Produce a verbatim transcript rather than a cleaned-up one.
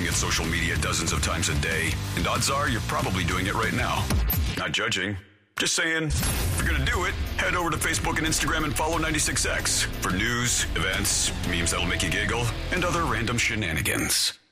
looking at social media dozens of times a day, and odds are you're probably doing it right now. Not judging. Just saying, if you're going to do it, head over to Facebook and Instagram and follow ninety-six X for news, events, memes that'll make you giggle, and other random shenanigans.